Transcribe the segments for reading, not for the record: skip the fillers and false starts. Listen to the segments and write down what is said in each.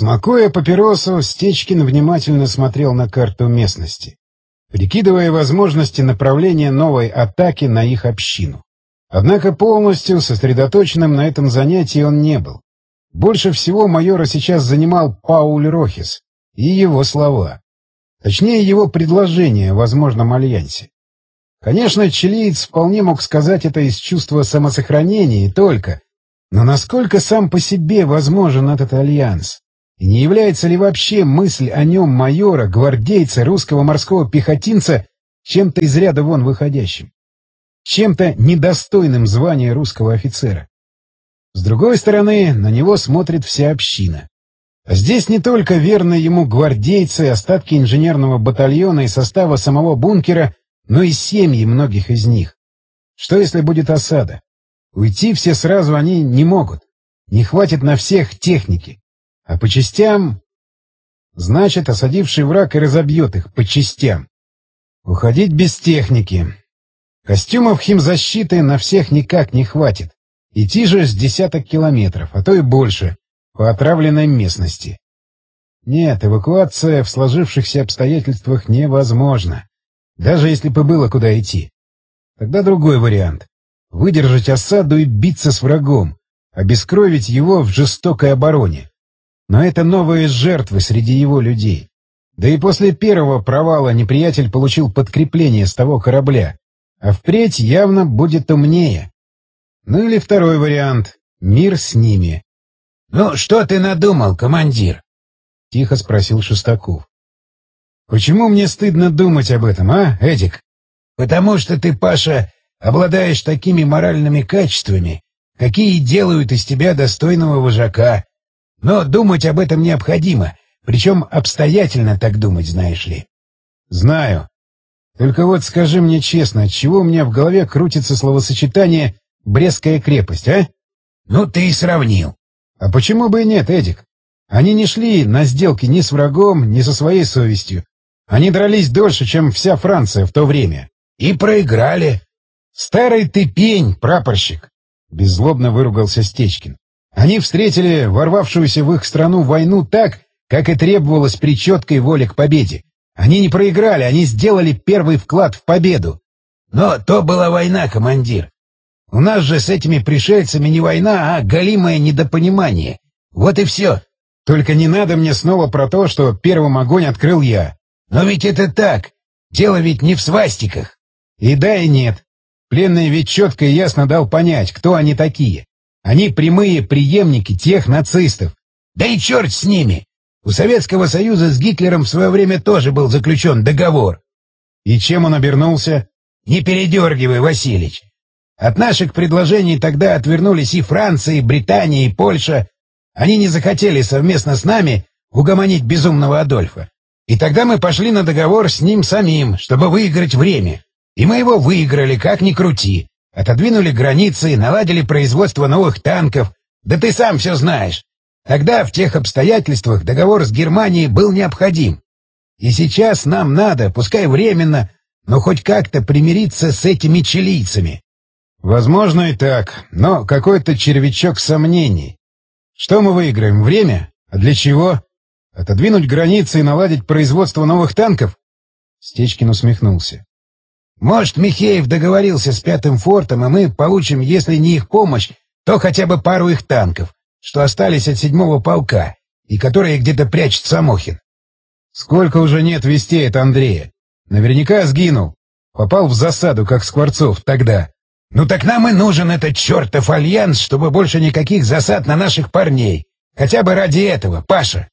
Смакуя папиросу, Стечкин внимательно смотрел на карту местности, прикидывая возможности направления новой атаки на их общину. Однако полностью сосредоточенным на этом занятии он не был. Больше всего майора сейчас занимал Пауль Рохис и его слова. Точнее, его предложение о возможном альянсе. Конечно, чилиец вполне мог сказать это из чувства самосохранения и только, но насколько сам по себе возможен этот альянс? И не является ли вообще мысль о нем майора, гвардейца, русского морского пехотинца чем-то из ряда вон выходящим? Чем-то недостойным звания русского офицера? С другой стороны, на него смотрит вся община. А здесь не только верные ему гвардейцы, остатки инженерного батальона и состава самого бункера, но и семьи многих из них. Что если будет осада? Уйти все сразу они не могут. Не хватит на всех техники. А по частям... Значит, осадивший враг и разобьет их по частям. Уходить без техники. Костюмов химзащиты на всех никак не хватит. Идти же с 10 километров, а то и больше, по отравленной местности. Нет, эвакуация в сложившихся обстоятельствах невозможна. Даже если бы было куда идти. Тогда другой вариант. Выдержать осаду и биться с врагом, обескровить его в жестокой обороне. Но это новые жертвы среди его людей. Да и после первого провала неприятель получил подкрепление с того корабля, а впредь явно будет умнее. Ну или второй вариант — мир с ними. — Ну, что ты надумал, командир? — тихо спросил Шестаков. — Почему мне стыдно думать об этом, а, Эдик? — Потому что ты, Паша, обладаешь такими моральными качествами, какие делают из тебя достойного вожака. Но думать об этом необходимо, причем обстоятельно так думать, знаешь ли. — Знаю. Только вот скажи мне честно, отчего у меня в голове крутится словосочетание «Брестская крепость», а? — Ну, ты и сравнил. — А почему бы и нет, Эдик? Они не шли на сделки ни с врагом, ни со своей совестью. Они дрались дольше, чем вся Франция в то время. — И проиграли. — Старый ты пень, прапорщик! — беззлобно выругался Стечкин. Они встретили ворвавшуюся в их страну войну так, как и требовалось при четкой воле к победе. Они не проиграли, они сделали первый вклад в победу. Но то была война, командир. У нас же с этими пришельцами не война, а галимое недопонимание. Вот и все. Только не надо мне снова про то, что первым огонь открыл я. Но ведь это так. Дело ведь не в свастиках. И да, и нет. Пленный ведь четко и ясно дал понять, кто они такие. Они прямые преемники тех нацистов. Да и черт с ними! У Советского Союза с Гитлером в свое время тоже был заключен договор. И чем он обернулся? Не передергивай, Василич. От наших предложений тогда отвернулись и Франция, и Британия, и Польша. Они не захотели совместно с нами угомонить безумного Адольфа. И тогда мы пошли на договор с ним самим, чтобы выиграть время. И мы его выиграли, как ни крути. Отодвинули границы, наладили производство новых танков. Да ты сам все знаешь. Тогда, в тех обстоятельствах, договор с Германией был необходим. И сейчас нам надо, пускай временно, но хоть как-то примириться с этими чилийцами. Возможно и так, но какой-то червячок сомнений. Что мы выиграем? Время? А для чего? Отодвинуть границы и наладить производство новых танков? Стечкин усмехнулся. Может, Михеев договорился с 5-м фортом, и мы получим, если не их помощь, то хотя бы пару их танков, что остались от 7-го полка, и которые где-то прячет Самохин. Сколько уже нет вестей от Андрея? Наверняка сгинул. Попал в засаду, как Скворцов тогда. Ну так нам и нужен этот чертов альянс, чтобы больше никаких засад на наших парней. Хотя бы ради этого, Паша.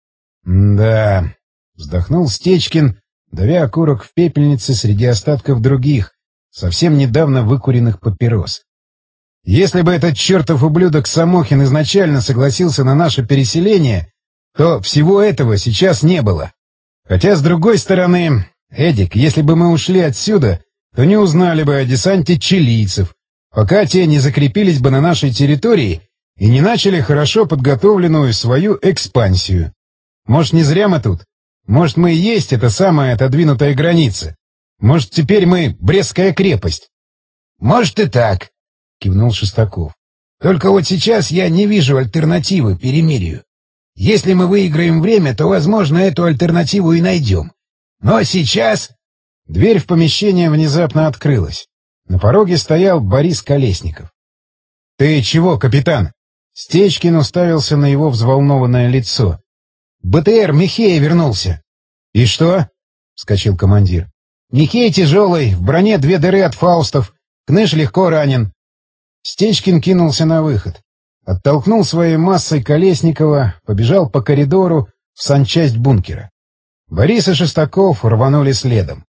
Да, вздохнул Стечкин, давя окурок в пепельнице среди остатков других, совсем недавно выкуренных папирос. Если бы этот чертов ублюдок Самохин изначально согласился на наше переселение, то всего этого сейчас не было. Хотя, с другой стороны, Эдик, если бы мы ушли отсюда, то не узнали бы о десанте чилийцев, пока те не закрепились бы на нашей территории и не начали хорошо подготовленную свою экспансию. Может, не зря мы тут? Может, мы и есть эта самая отодвинутая граница? Может, теперь мы Брестская крепость? — Может и так, — кивнул Шестаков. — Только вот сейчас я не вижу альтернативы перемирию. Если мы выиграем время, то, возможно, эту альтернативу и найдем. Но сейчас...» Дверь в помещение внезапно открылась. На пороге стоял Борис Колесников. «Ты чего, капитан?» Стечкин уставился на его взволнованное лицо. «БТР Михея вернулся». «И что?» — вскочил командир. «Михей тяжелый, в броне 2 дыры от фаустов. Кныш легко ранен». Стечкин кинулся на выход. Оттолкнул своей массой Колесникова, побежал по коридору в санчасть бункера. Борис и Шестаков рванули следом.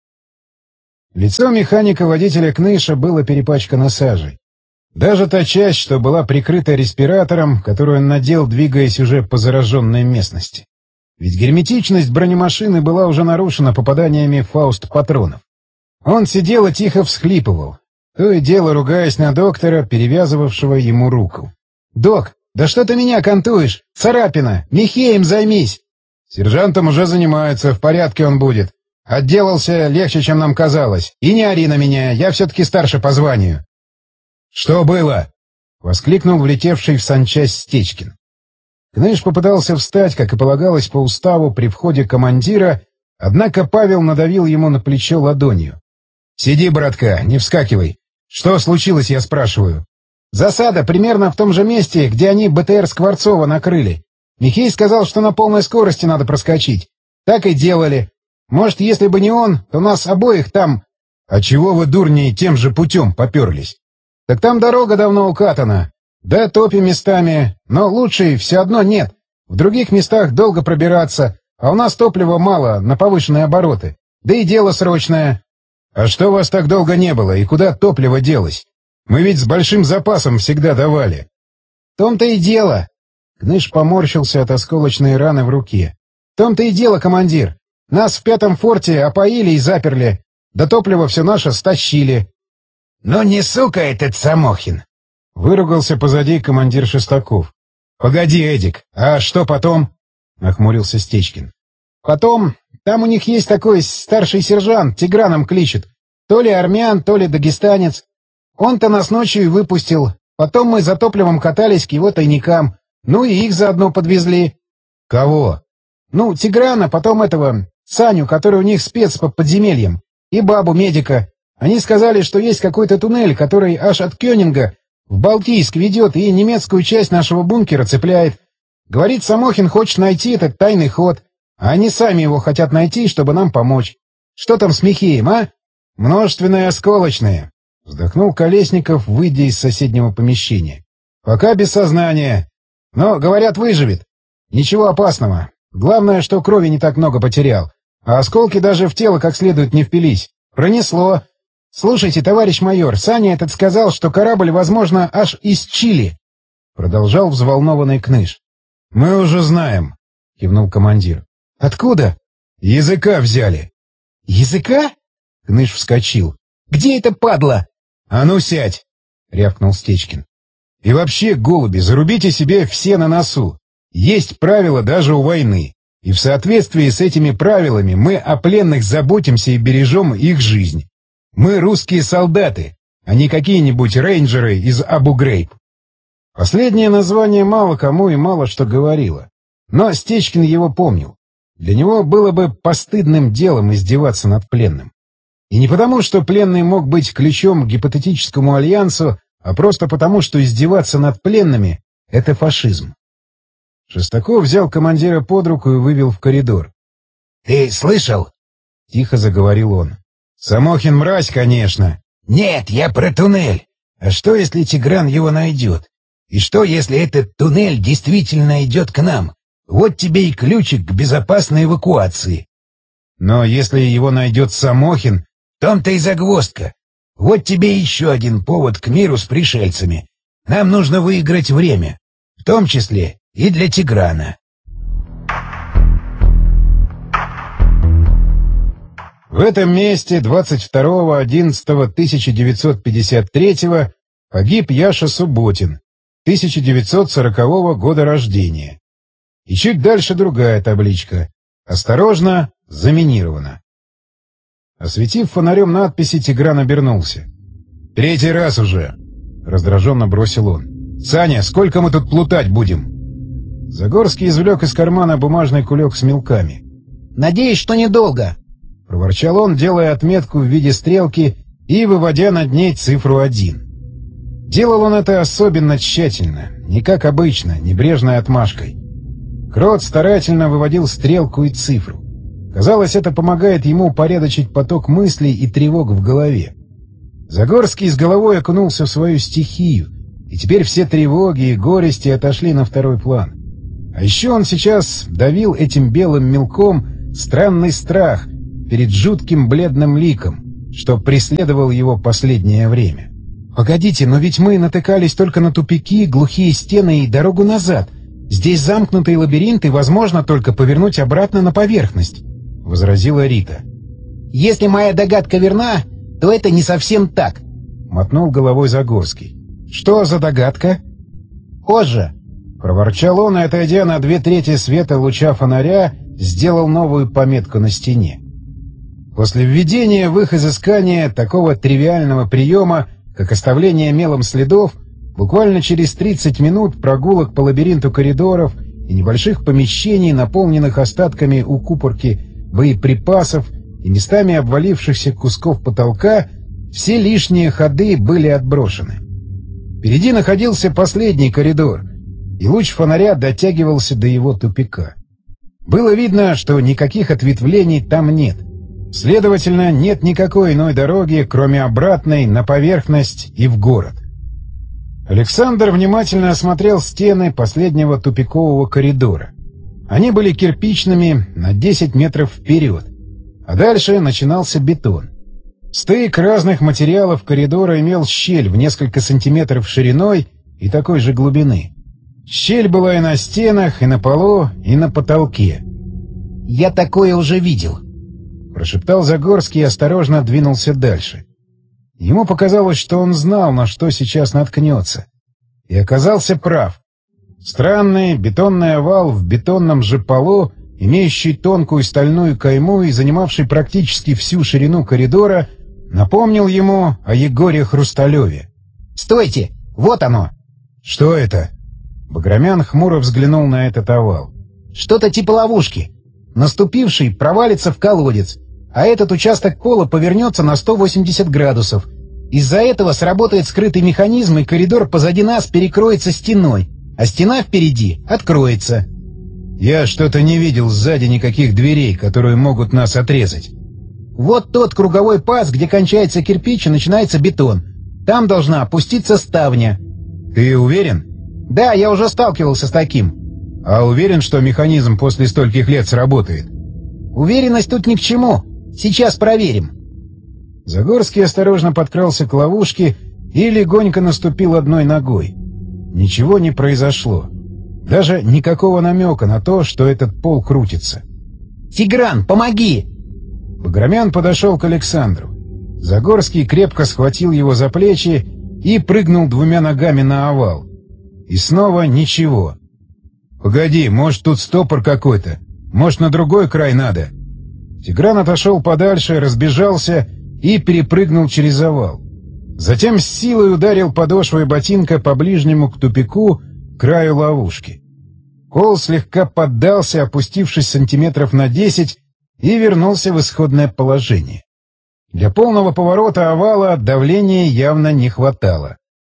Лицо механика-водителя Кныша было перепачкано сажей. Даже та часть, что была прикрыта респиратором, которую он надел, двигаясь уже по зараженной местности. Ведь герметичность бронемашины была уже нарушена попаданиями фауст-патронов. Он сидел и тихо всхлипывал, то и дело ругаясь на доктора, перевязывавшего ему руку. «Док, да что ты меня кантуешь? Царапина! Михеем займись!» «Сержантом уже занимаются, в порядке он будет. Отделался легче, чем нам казалось. И не ори на меня, я все-таки старше по званию». «Что было?» — воскликнул влетевший в санчасть Стечкин. Кныш попытался встать, как и полагалось по уставу при входе командира, однако Павел надавил ему на плечо ладонью. «Сиди, братка, не вскакивай. Что случилось, я спрашиваю?» «Засада примерно в том же месте, где они БТР Скворцова накрыли. Михей сказал, что на полной скорости надо проскочить. Так и делали. Может, если бы не он, то нас обоих там...» «А чего вы, дурни, тем же путем поперлись?» «Так там дорога давно укатана. Да, топи местами, но лучше все одно нет. В других местах долго пробираться, а у нас топлива мало на повышенные обороты. Да и дело срочное». «А что вас так долго не было, и куда топливо делось? Мы ведь с большим запасом всегда давали». «В том-то и дело». Кныш поморщился от осколочной раны в руке. «В том-то и дело, командир. Нас в 5-м форте опоили и заперли. Да топливо все наше стащили». «Ну не сука этот Самохин!» — выругался позади командир Шестаков. «Погоди, Эдик, а что потом?» — нахмурился Стечкин. «Потом, там у них есть такой старший сержант, Тиграном кличет. То ли армян, то ли дагестанец. Он-то нас ночью и выпустил. Потом мы за топливом катались к его тайникам. Ну и их заодно подвезли». «Кого?» «Ну, Тиграна, потом этого, Саню, который у них спец по подземельям. И бабу, медика. Они сказали, что есть какой-то туннель, который аж от Кёнинга в Балтийск ведет и немецкую часть нашего бункера цепляет. Говорит, Самохин хочет найти этот тайный ход, а они сами его хотят найти, чтобы нам помочь. Что там с Михеем, а?» «Множественные осколочные», — вздохнул Колесников, выйдя из соседнего помещения. «Пока без сознания. Но, говорят, выживет. Ничего опасного. Главное, что крови не так много потерял. А осколки даже в тело как следует не впились. Пронесло. Слушайте, товарищ майор, Саня этот сказал, что корабль, возможно, аж из Чили», — продолжал взволнованный Кныш. «Мы уже знаем», — кивнул командир. «Откуда?» «Языка взяли». «Языка?» — Кныш вскочил. «Где это падла?» «А ну сядь!» — рявкнул Стечкин. «И вообще, голуби, зарубите себе все на носу. Есть правила даже у войны. И в соответствии с этими правилами мы о пленных заботимся и бережем их жизнь. Мы русские солдаты, а не какие-нибудь рейнджеры из Абу-Грейб». Последнее название мало кому и мало что говорило. Но Стечкин его помнил. Для него было бы постыдным делом издеваться над пленным. И не потому, что пленный мог быть ключом к гипотетическому альянсу, а просто потому, что издеваться над пленными — это фашизм. Шестаков взял командира под руку и вывел в коридор. «Ты слышал?» — тихо заговорил он. «Самохин мразь, конечно». «Нет, я про туннель. А что, если Тигран его найдет? И что, если этот туннель действительно идет к нам? Вот тебе и ключик к безопасной эвакуации». «Но если его найдет Самохин...» «В том-то и загвоздка. Вот тебе еще один повод к миру с пришельцами. Нам нужно выиграть время. В том числе и для Тиграна». В этом месте 22.11.1953 погиб Яша Субботин, 1940 года рождения. И чуть дальше другая табличка. «Осторожно, заминировано». Осветив фонарем надписи, Тигран обернулся. «Третий раз уже», — раздраженно бросил он. «Саня, сколько мы тут плутать будем?» Загорский извлек из кармана бумажный кулек с мелками. «Надеюсь, что недолго», — проворчал он, делая отметку в виде стрелки и выводя над ней цифру 1. Делал он это особенно тщательно, не как обычно, небрежной отмашкой. Крот старательно выводил стрелку и цифру. Казалось, это помогает ему упорядочить поток мыслей и тревог в голове. Загорский с головой окунулся в свою стихию, и теперь все тревоги и горести отошли на второй план. А еще он сейчас давил этим белым мелком странный страх перед жутким бледным ликом, что преследовал его последнее время. «Погодите, но ведь мы натыкались только на тупики, глухие стены и дорогу назад. Здесь замкнутый лабиринт, и возможно только повернуть обратно на поверхность», — возразила Рита. «Если моя догадка верна, то это не совсем так», — мотнул головой Загорский. «Что за догадка?» «Позже», — проворчал он, и, отойдя на 2/3 света луча фонаря, сделал новую пометку на стене. После введения в их изыскание такого тривиального приема, как оставление мелом следов, буквально через 30 минут прогулок по лабиринту коридоров и небольших помещений, наполненных остатками у купорки боеприпасов и местами обвалившихся кусков потолка, все лишние ходы были отброшены. Впереди находился последний коридор, и луч фонаря дотягивался до его тупика. Было видно, что никаких ответвлений там нет. Следовательно, нет никакой иной дороги, кроме обратной, на поверхность и в город. Александр внимательно осмотрел стены последнего тупикового коридора. Они были кирпичными на 10 метров вперед, а дальше начинался бетон. Стык разных материалов коридора имел щель в несколько сантиметров шириной и такой же глубины. Щель была и на стенах, и на полу, и на потолке. «Я такое уже видел», — прошептал Загорский и осторожно двинулся дальше. Ему показалось, что он знал, на что сейчас наткнется. И оказался прав. Странный бетонный овал в бетонном же полу, имеющий тонкую стальную кайму и занимавший практически всю ширину коридора, напомнил ему о Егоре Хрусталеве. «Стойте! Вот оно!» «Что это?» Баграмян хмуро взглянул на этот овал. «Что-то типа ловушки. Наступивший провалится в колодец, а этот участок пола повернется на 180 градусов. Из-за этого сработает скрытый механизм, и коридор позади нас перекроется стеной, а стена впереди откроется». «Я что-то не видел сзади никаких дверей, которые могут нас отрезать». «Вот тот круговой паз, где кончается кирпич и начинается бетон. Там должна опуститься ставня». «Ты уверен?» «Да, я уже сталкивался с таким». «А уверен, что механизм после стольких лет сработает?» «Уверенность тут ни к чему. Сейчас проверим». Загорский осторожно подкрался к ловушке и легонько наступил одной ногой. Ничего не произошло. Даже никакого намека на то, что этот пол крутится. «Тигран, помоги!» Баграмян подошел к Александру. Загорский крепко схватил его за плечи и прыгнул 2 ногами на овал. И снова ничего. «Погоди, может, тут стопор какой-то? Может, на другой край надо?» Тигран отошел подальше, разбежался и перепрыгнул через овал. Затем с силой ударил подошвой ботинка по ближнему к тупику, краю ловушки. Кол слегка поддался, опустившись сантиметров на 10, и вернулся в исходное положение. Для полного поворота овала давления явно не хватало.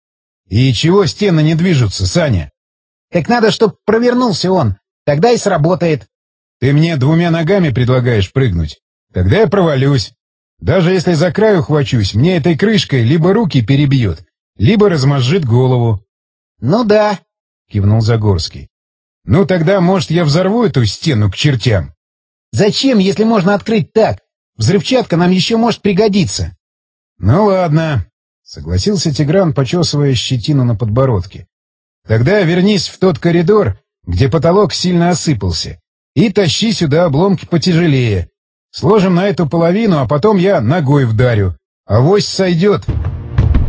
«И чего стены не движутся, Саня?» «Так надо, чтоб провернулся он. Тогда и сработает». «Ты мне 2 ногами предлагаешь прыгнуть? Тогда я провалюсь. Даже если за край ухвачусь, мне этой крышкой либо руки перебьет, либо размозжит голову». «Ну да», — кивнул Загорский. «Ну тогда, может, я взорву эту стену к чертям?» «Зачем, если можно открыть так? Взрывчатка нам еще может пригодиться». «Ну ладно», — согласился Тигран, почесывая щетину на подбородке. «Тогда вернись в тот коридор, где потолок сильно осыпался, и тащи сюда обломки потяжелее. Сложим на эту половину, а потом я ногой вдарю. Авось сойдет».